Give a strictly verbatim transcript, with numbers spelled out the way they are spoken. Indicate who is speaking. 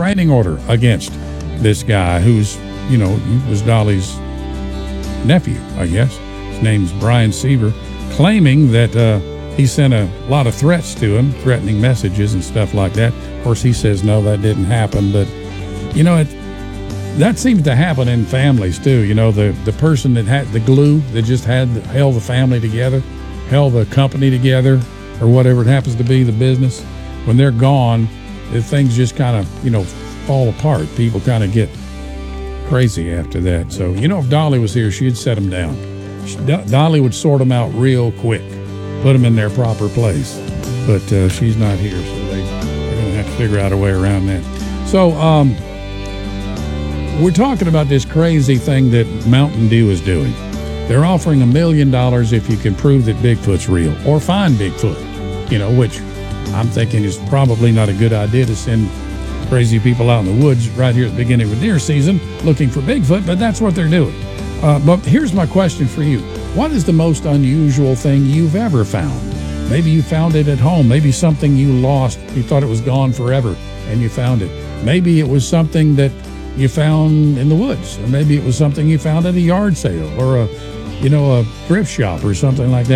Speaker 1: restraining order against this guy who's, you know, he was Dolly's nephew, I guess. His name's Brian Seaver, claiming that uh, he sent a lot of threats to him, threatening messages and stuff like that. Of course, he says, no, that didn't happen. But, you know, it, that seems to happen in families, too. You know, the, the person that had the glue that just had held the family together, held the company together, or whatever it happens to be, the business, when they're gone, the things just kind of, you know, fall apart. People kind of get crazy after that. So, you know, if Dolly was here, she'd set them down. She, Do- Dolly would sort them out real quick, put them in their proper place. But uh, she's not here, so they, they're going to have to figure out a way around that. So, um, we're talking about this crazy thing that Mountain Dew is doing. They're offering a million dollars if you can prove that Bigfoot's real or find Bigfoot, you know, which I'm thinking is probably not a good idea to send crazy people out in the woods right here at the beginning of deer season looking for Bigfoot, but that's what they're doing. Uh, but here's my question for you. What is the most unusual thing you've ever found? Maybe you found it at home. Maybe something you lost. You thought it was gone forever and you found it. Maybe it was something that you found in the woods, or maybe it was something you found at a yard sale or a, you know, a thrift shop or something like that.